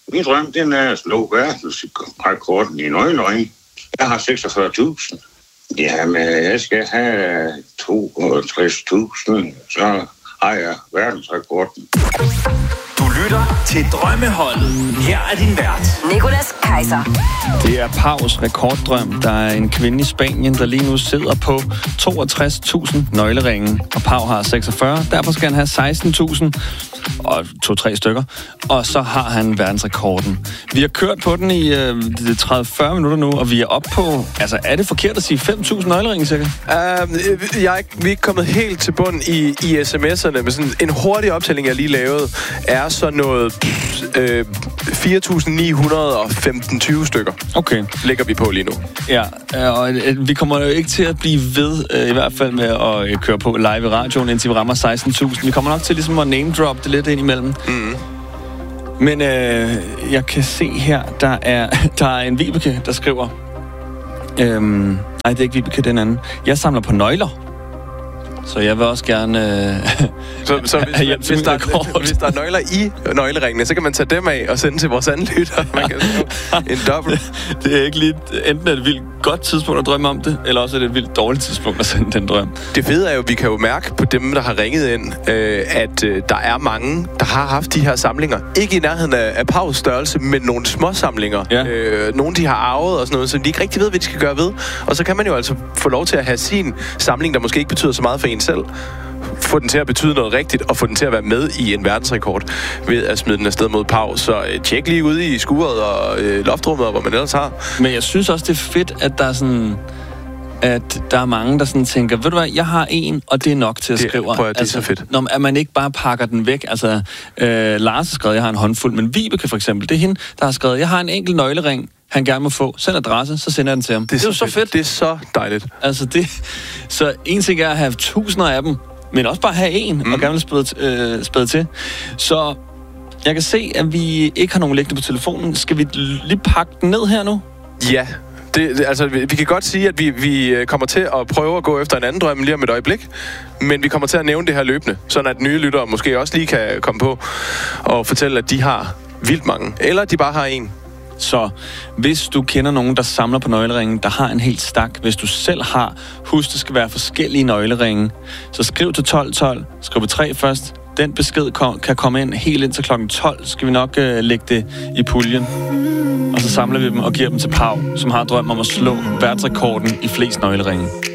Min drøm, den er at slå verdensrekorden i nøglering. Jeg har 46.000. Jamen, jeg skal have 62.000, så har jeg verdensrekorden. Du lytter til Drømmeholdet. Her er din vært, Nicolas Kaiser. Det er Paus rekorddrøm. Der er en kvinde i Spanien, der lige nu sidder på 62.000 nøgleringe. Og Pau har 46. Derfor skal han have 16.000 og 2-3 stykker. Og så har han verdensrekorden. Vi har kørt på den i 30-40 minutter nu, og vi er oppe på... Altså, er det forkert at sige 5.000 nøgleringe, sikkert? Vi er ikke kommet helt til bund i sms'erne, men sådan en hurtig optælling, jeg lige lavede, er så noget 4.915 stykker. Okay. Ligger vi på lige nu. Ja, og vi kommer jo ikke til at blive ved, i hvert fald med at køre på live i radioen, indtil vi rammer 16.000. Vi kommer nok til ligesom at name-drop det lidt ind imellem. Mm. Men jeg kan se her, der er en Vibeke, der skriver... nej, det er ikke Vibeke, den anden. Jeg samler på nøgler. Så jeg vil også gerne så hvis der er nøgler i nøgleringene, så kan man tage dem af og sende til vores anden lytter. Man kan en dobbelt. Det er ikke lige... Enten er det et vildt godt tidspunkt at drømme om det, eller også er det et vildt dårligt tidspunkt at sende den drøm. Det fede er jo, vi kan jo mærke på dem, der har ringet ind, at der er mange, der har haft de her samlinger. Ikke i nærheden af Paus størrelse, men nogle små samlinger. Ja. Nogle, de har arvet og sådan noget, så de ikke rigtig ved, hvad de skal gøre ved. Og så kan man jo altså få lov til at have sin samling, der måske ikke betyder så meget for en selv, få den til at betyde noget rigtigt, og få den til at være med i en verdensrekord ved at smide den afsted mod Pau. Så tjek lige ude i skuret og loftrummet, og hvor man ellers har. Men jeg synes også, det er fedt, at der er sådan... at der er mange, der sådan tænker, ved du hvad, jeg har en, og det er nok til at skrive. Prøv at det er så fedt. At man ikke bare pakker den væk. Altså, Lars har skrevet, jeg har en håndfuld, men Vibeke for eksempel, det er hende, der har skrevet, jeg har en enkelt nøglering, han gerne må få. Send adresse, så sender jeg den til ham. Det er jo så fedt. Det er så dejligt. Altså så en ting er at have tusinder af dem, men også bare have en, og gerne vil spæde til. Så jeg kan se, at vi ikke har nogen liggende på telefonen. Skal vi lige pakke den ned her nu? Ja. Altså, vi kan godt sige, at vi kommer til at prøve at gå efter en anden drøm lige om et øjeblik, men vi kommer til at nævne det her løbende, sådan at nye lyttere måske også lige kan komme på og fortælle, at de har vildt mange, eller de bare har en. Så hvis du kender nogen, der samler på nøgleringen, der har en helt stak, hvis du selv har, husk, det skal være forskellige nøgleringe, så skriv til 1212, skriv på 3 først. Den besked kan komme ind helt ind til klokken 12, skal vi nok lægge det i puljen. Og så samler vi dem og giver dem til Pau, som har drøm om at slå verdensrekorden i flest nøgleringe.